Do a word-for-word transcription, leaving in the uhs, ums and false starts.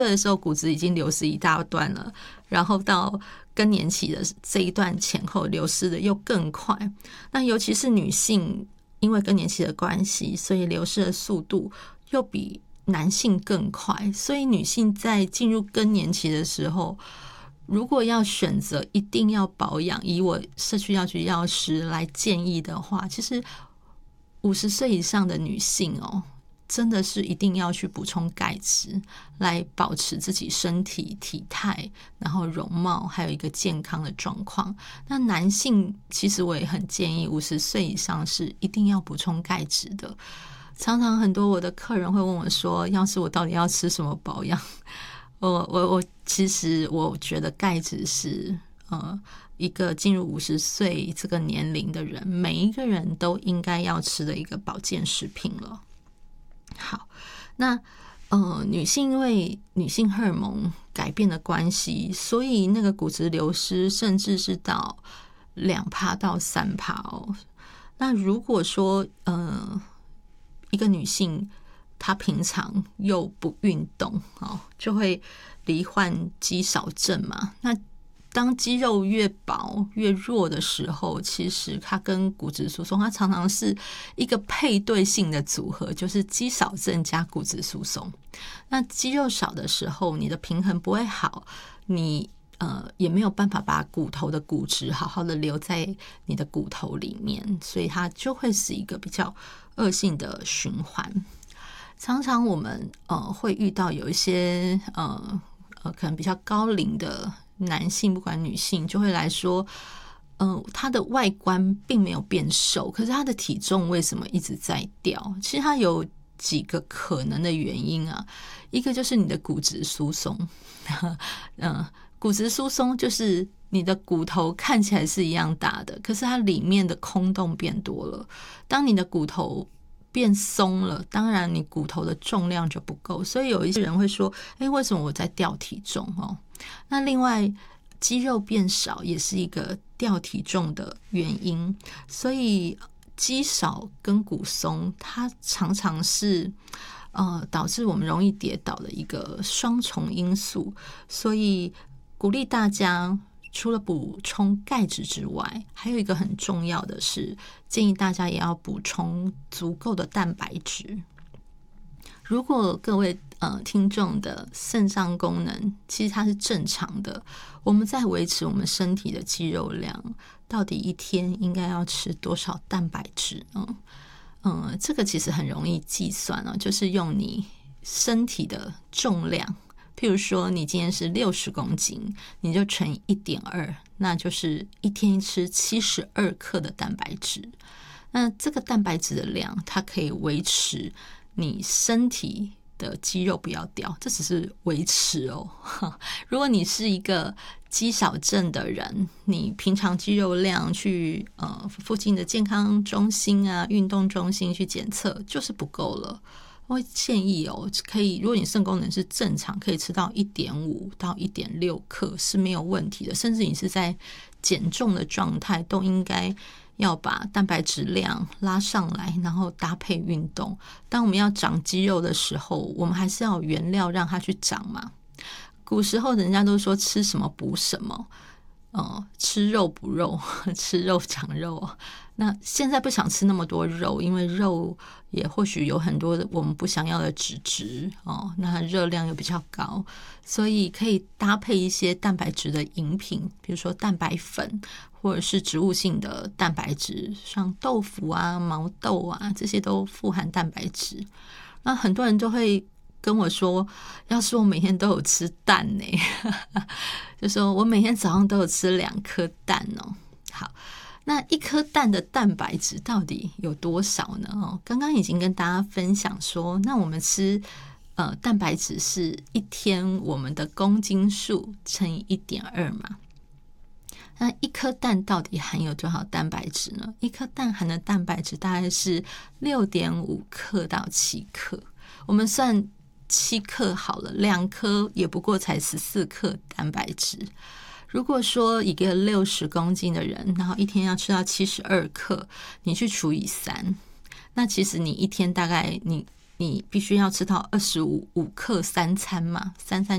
的时候骨质已经流失一大段了，然后到更年期的这一段前后流失的又更快。那尤其是女性，因为更年期的关系，所以流失的速度又比男性更快。所以女性在进入更年期的时候，如果要选择一定要保养，以我社区药局药师来建议的话，其实五十岁以上的女性哦，真的是一定要去补充钙质，来保持自己身体体态，然后容貌还有一个健康的状况。那男性其实我也很建议五十岁以上是一定要补充钙质的。常常很多我的客人会问我说，要是我到底要吃什么保养？我我我其实我觉得钙质是呃一个进入五十岁这个年龄的人，每一个人都应该要吃的一个保健食品了。好，那呃，女性因为女性荷尔蒙改变的关系，所以那个骨质流失甚至是到两趴到三趴哦。那如果说呃，一个女性她平常又不运动哦，就会罹患肌少症嘛。那当肌肉越薄越弱的时候，其实它跟骨质疏松它常常是一个配对性的组合，就是肌少症加骨质疏松。那肌肉少的时候，你的平衡不会好，你呃也没有办法把骨头的骨质好好的留在你的骨头里面，所以它就会是一个比较恶性的循环。常常我们呃会遇到有一些呃呃可能比较高龄的男性不管女性就会来说，呃，他的外观并没有变瘦，可是他的体重为什么一直在掉？其实他有几个可能的原因啊，一个就是你的骨质疏松，嗯，骨质疏松就是你的骨头看起来是一样大的，可是它里面的空洞变多了。当你的骨头变松了，当然你骨头的重量就不够，所以有一些人会说，诶，为什么我在掉体重哦？那另外肌肉变少也是一个掉体重的原因，所以肌少跟骨松它常常是呃导致我们容易跌倒的一个双重因素。所以鼓励大家除了补充钙质之外，还有一个很重要的是建议大家也要补充足够的蛋白质。如果各位呃听众的肾脏功能其实它是正常的，我们在维持我们身体的肌肉量，到底一天应该要吃多少蛋白质呢？嗯、呃，这个其实很容易计算哦，就是用你身体的重量，譬如说你今天是六十公斤，你就乘以 一点二， 那就是一天吃七十二克的蛋白质。那这个蛋白质的量它可以维持你身体的肌肉不要掉，这只是维持哦。如果你是一个肌少症的人，你平常肌肉量去呃附近的健康中心啊、运动中心去检测就是不够了。我会建议哦，可以，如果你肾功能是正常，可以吃到 一点五到一点六克是没有问题的，甚至你是在减重的状态都应该要把蛋白质量拉上来，然后搭配运动。当我们要长肌肉的时候，我们还是要有原料让它去长嘛。古时候人家都说吃什么补什么，呃，吃肉补肉，吃肉长肉。那现在不想吃那么多肉，因为肉也或许有很多我们不想要的脂质哦，那热量又比较高，所以可以搭配一些蛋白质的饮品，比如说蛋白粉或者是植物性的蛋白质，像豆腐啊、毛豆啊，这些都富含蛋白质。那很多人都会跟我说，要是我每天都有吃蛋呢，就说我每天早上都有吃两颗蛋哦。好，那一颗蛋的蛋白质到底有多少呢？哦，刚刚已经跟大家分享说，那我们吃呃蛋白质是一天我们的公斤数乘以 一点二 嘛。那一颗蛋到底含有多少蛋白质呢？一颗蛋含的蛋白质大概是 六点五克到七克。我们算七克好了，两颗也不过才十四克蛋白质。如果说一个六十公斤的人，然后一天要吃到七十二克，你去除以三，那其实你一天大概你你必须要吃到二十五克三餐嘛，三餐